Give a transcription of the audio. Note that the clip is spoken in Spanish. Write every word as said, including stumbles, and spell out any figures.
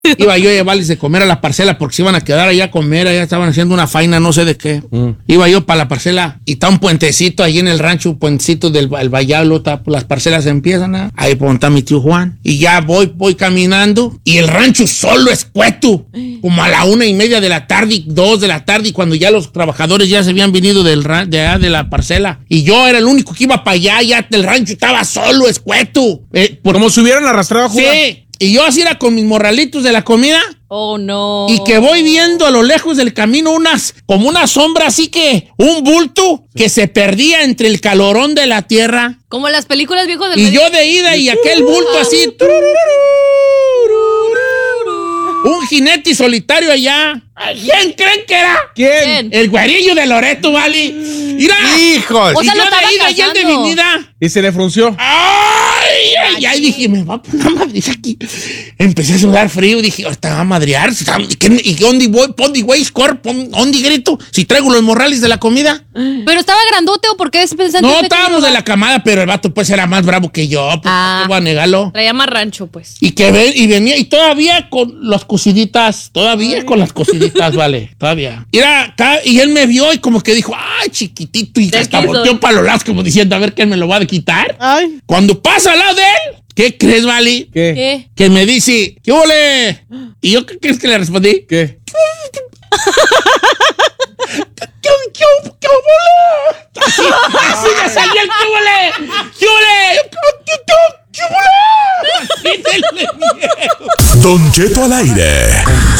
Iba yo a llevarles de comer a la parcela porque se iban a quedar allá a comer, allá estaban haciendo una faena, no sé de qué. Mm. Iba yo para la parcela y está un puentecito ahí en el rancho, un puentecito del el Vallalo, las parcelas empiezan a... Ahí pues, está mi tío Juan. Y ya voy, voy caminando y el rancho solo escueto, como a la una y media de la tarde, dos de la tarde, y cuando ya los trabajadores ya se habían venido del ran- de allá de la parcela. Y yo era el único que iba para allá, ya el rancho estaba solo escueto. Eh, por... Como si hubieran arrastrado a jugar. Sí. Y yo así era con mis morralitos de la comida. Oh, no. Y que voy viendo a lo lejos del camino unas, como una sombra así que, un bulto que se perdía entre el calorón de la tierra. Como en las películas viejos del Y medio. yo de ida y aquel bulto así. Un jinete solitario allá. ¿Quién creen que era? ¿Quién? El güerillo de Loreto, ¿vale? Mira. ¡Hijos! O sea, y lo yo estaba de ida y él de cazando. venida. Y se le frunció. ¡Ay! Ay, ay, dije, me va a poner una madre aquí. Empecé a sudar frío, dije, oh, te va a madrear. ¿Y, qué, y dónde voy? ¿Dónde güey? ¿Dónde grito? Si traigo los morrales de la comida. Pero estaba grandote, ¿o por qué es pensante? No, estábamos de la camada, pero el vato pues era más bravo que yo. Pues, Ah. ¿cómo voy a negarlo? Traía más rancho, pues. Y que ven, y venía, y todavía con las cosiditas, todavía ay. con las cosiditas, vale, todavía. Y, era acá, y él me vio y como que dijo, ay, chiquitito, y hasta volteó para los lados como diciendo, a ver quién me lo va a quitar. Ay. Cuando pasa al lado de él, ¿qué crees, vale? ¿Qué? ¿Qué? Que me dice, ¿qué ole? ¿Y yo qué crees que le respondí? ¿Qué? ¿Qué, qué, qué ole? Así, así me salió el qué ole. ¿Qué ole? ¿Qué, qué, qué ole? Así del miedo. Don Cheto al aire.